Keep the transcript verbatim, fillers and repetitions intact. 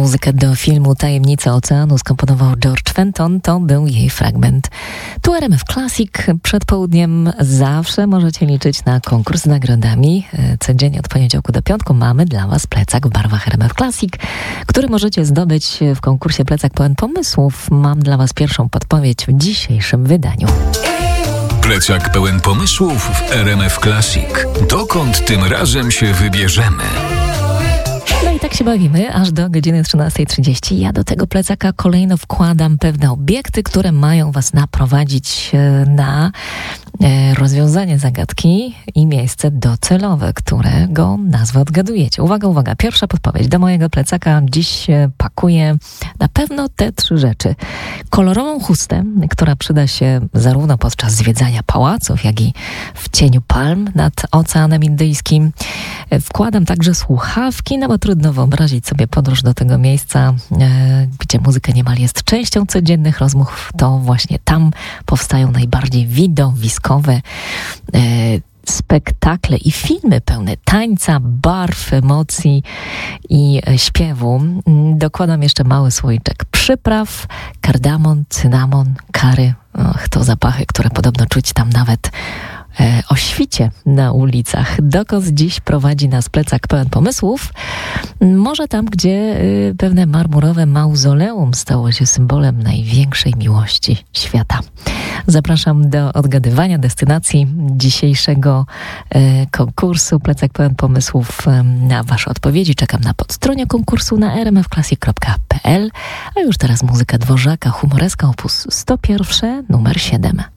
Muzykę do filmu Tajemnica Oceanu skomponował George Fenton, to był jej fragment. Tu R M F Classic. Przed południem zawsze możecie liczyć na konkurs z nagrodami. Codziennie od poniedziałku do piątku mamy dla Was plecak w barwach R M F Classic, który możecie zdobyć w konkursie Plecak Pełen Pomysłów. Mam dla Was pierwszą podpowiedź w dzisiejszym wydaniu. Plecak pełen pomysłów w R M F Classic. Dokąd tym razem się wybierzemy? No i tak się bawimy aż do godziny trzynastej trzydzieści. Ja do tego plecaka kolejno wkładam pewne obiekty, które mają Was naprowadzić na rozwiązanie zagadki i miejsce docelowe, którego nazwę odgadujecie. Uwaga, uwaga, pierwsza podpowiedź. Do mojego plecaka dziś pakuję na pewno te trzy rzeczy. Kolorową chustę, która przyda się zarówno podczas zwiedzania pałaców, jak i w cieniu palm nad Oceanem Indyjskim. Wkładam także słuchawki, no bo trudno wyobrazić sobie podróż do tego miejsca, gdzie muzyka niemal jest częścią codziennych rozmów. To właśnie tam powstają najbardziej widowiskowe e, spektakle i filmy pełne tańca, barw, emocji i e, śpiewu. Dokładam jeszcze mały słoiczek przypraw, kardamon, cynamon, kary. Och, to zapachy, które podobno czuć tam nawet e, o świcie na ulicach. Dokąd dziś prowadzi nas plecak pełen pomysłów? Może tam, gdzie y, pewne marmurowe mauzoleum stało się symbolem największej miłości świata. Zapraszam do odgadywania destynacji dzisiejszego y, konkursu Plecak Pełen Pomysłów. Y, na Wasze odpowiedzi czekam na podstronie konkursu na r m f classic kropka p l. A już teraz muzyka Dworzaka, humoreska opus sto jeden, numer siedem.